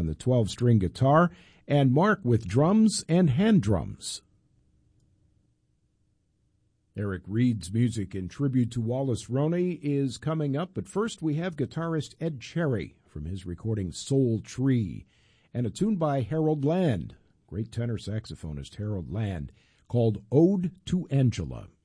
on the 12-string guitar, and Mark with drums and hand drums. Eric Reed's music in tribute to Wallace Roney is coming up, but first we have guitarist Ed Cherry from his recording Soul Tree, and a tune by Harold Land, great tenor saxophonist Harold Land, called Ode to Angela.